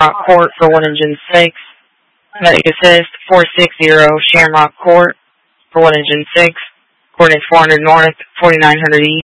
Shamrock Court for 1 Engine 6. Medic Assist 460 Shamrock Court for 1 Engine 6. Coordinates 400 North, 4900 East.